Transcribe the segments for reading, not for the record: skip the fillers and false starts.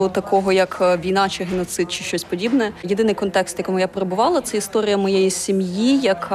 такого, як війна чи геноцид чи щось подібне. Єдиний контекст, в якому я перебувала, це історія моєї сім'ї,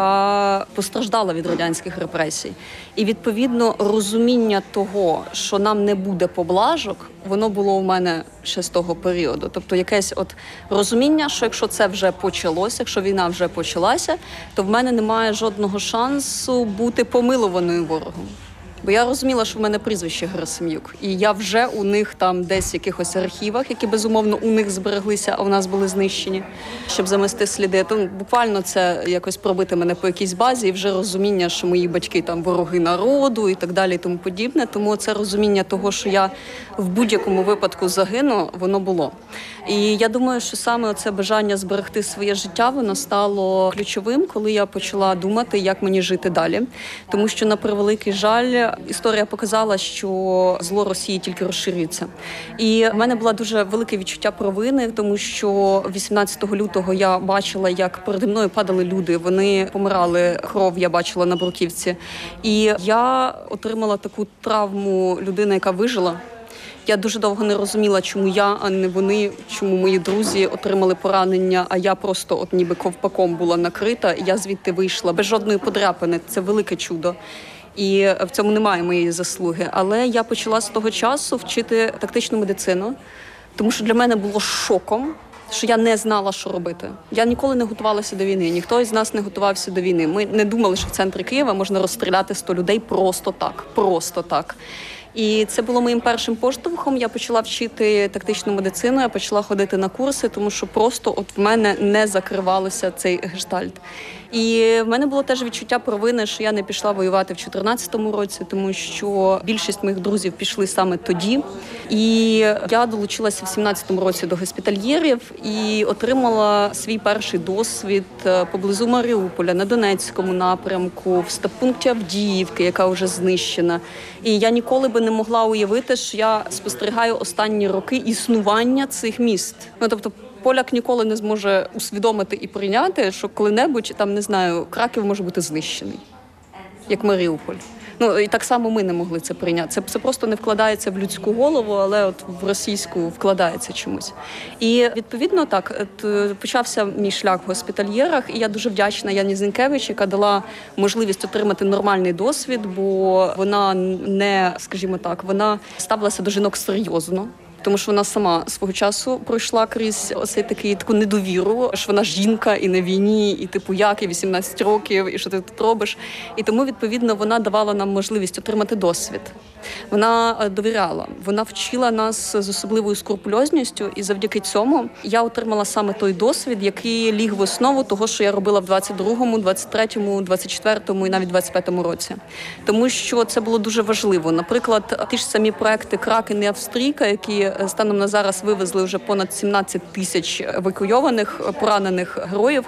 яка постраждала від радянських репресій. І, відповідно, розуміння того, що нам не буде поблажок, воно було у мене ще з того періоду. Тобто якесь розуміння, що якщо це вже почалося, якщо війна вже почалася, то в мене немає жодного шансу бути помилуваною ворогом. Бо я розуміла, що в мене прізвище Герасим'юк. І я вже у них там десь в якихось архівах, які, безумовно, у них збереглися, а у нас були знищені, щоб замести сліди. То буквально це якось пробити мене по якійсь базі і вже розуміння, що мої батьки там вороги народу і так далі і тому подібне. Тому це розуміння того, що я в будь-якому випадку загину, воно було. І я думаю, що саме це бажання зберегти своє життя, воно стало ключовим, коли я почала думати, як мені жити далі. Тому що, на превеликий жаль, історія показала, що зло Росії тільки розширюється. І в мене було дуже велике відчуття провини, тому що 18 лютого я бачила, як переді мною падали люди, вони помирали, кров я бачила на бруківці. І я отримала таку травму людини, яка вижила. Я дуже довго не розуміла, чому я, а не вони, чому мої друзі отримали поранення, а я просто ніби ковпаком була накрита, і я звідти вийшла без жодної подряпини. Це велике чудо. І в цьому немає моєї заслуги. Але я почала з того часу вчити тактичну медицину, тому що для мене було шоком, що я не знала, що робити. Я ніколи не готувалася до війни, ніхто із нас не готувався до війни. Ми не думали, що в центрі Києва можна розстріляти 100 людей просто так. І це було моїм першим поштовхом. Я почала вчити тактичну медицину, я почала ходити на курси, тому що просто в мене не закривалося цей гештальт. І в мене було теж відчуття провини, що я не пішла воювати в 2014 році, тому що більшість моїх друзів пішли саме тоді. І я долучилася в 2017 році до госпітальєрів і отримала свій перший досвід поблизу Маріуполя, на Донецькому напрямку, в стаб-пункті Авдіївки, яка вже знищена. І я ніколи би не могла уявити, що я спостерігаю останні роки існування цих міст. Тобто поляк ніколи не зможе усвідомити і прийняти, що коли-небудь, там, не знаю, Краків може бути знищений, як Маріуполь. І так само ми не могли це прийняти. Це просто не вкладається в людську голову, але в російську вкладається чомусь. І, відповідно, так, почався мій шлях в госпітальєрах, і я дуже вдячна Яні Зінкевич, яка дала можливість отримати нормальний досвід, бо вона не, скажімо так, вона ставилася до жінок серйозно. Тому що вона сама свого часу пройшла крізь таку недовіру, що вона жінка і на війні, і як, і 18 років, і що ти тут робиш. І тому, відповідно, вона давала нам можливість отримати досвід. Вона довіряла, вона вчила нас з особливою скрупульозністю, і завдяки цьому я отримала саме той досвід, який ліг в основу того, що я робила в 22-му, 23-му, 24-му і навіть 25-му році. Тому що це було дуже важливо. Наприклад, ті ж самі проекти «Кракен» і «Австрійка», які станом на зараз вивезли вже понад 17 тисяч евакуйованих, поранених героїв,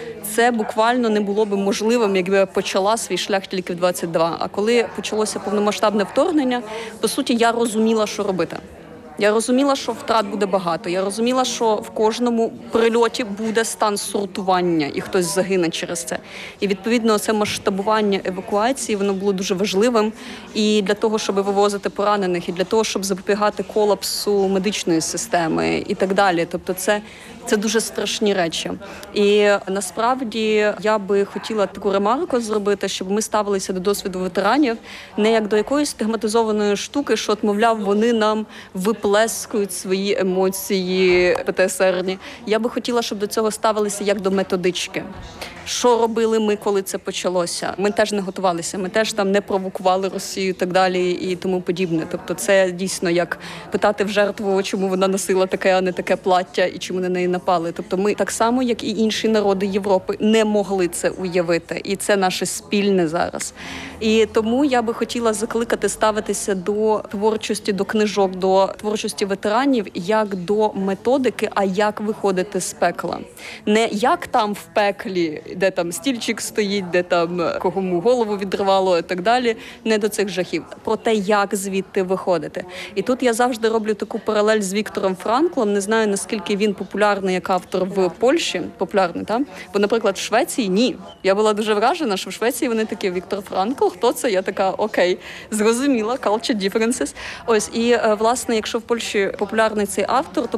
це буквально не було б можливим, якби я почала свій шлях тільки в 22. А коли почалося повномасштабне вторгнення, по суті, я розуміла, що робити. Я розуміла, що втрат буде багато. Я розуміла, що в кожному прильоті буде стан сортування, і хтось загине через це. І, відповідно, це масштабування евакуації, воно було дуже важливим і для того, щоб вивозити поранених, і для того, щоб запобігати колапсу медичної системи і так далі. Тобто це дуже страшні речі. І насправді я би хотіла таку ремарку зробити, щоб ми ставилися до досвіду ветеранів не як до якоїсь стигматизованої штуки, що, мовляв, вони нам виплескують свої емоції ПТСРні. Я би хотіла, щоб до цього ставилися як до методички. Що робили ми, коли це почалося? Ми теж не готувалися, ми теж там не провокували Росію і так далі і тому подібне. Тобто це дійсно як питати в жертву, чому вона носила таке, а не таке плаття і чому на неї напали. Тобто ми так само, як і інші народи Європи, не могли це уявити. І це наше спільне зараз. І тому я би хотіла закликати ставитися до творчості, до книжок, до творчості ветеранів як до методики, а як виходити з пекла. Не як там в пеклі, де там стільчик стоїть, де там кому голову відривало і так далі, не до цих жахів. Про те, як звідти виходити. І тут я завжди роблю таку паралель з Віктором Франклом. Не знаю, наскільки він популярний як автор в Польщі. Популярний, так? Бо, наприклад, в Швеції – ні. Я була дуже вражена, що в Швеції вони такі: Віктор Франкл, хто це? Я така: окей, зрозуміла, culture differences. Ось, і, власне, якщо в Польщі популярний цей автор.